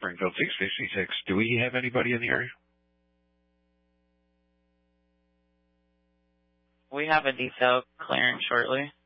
Springfield 666. Do we have anybody in the area? We have a detail clearing shortly.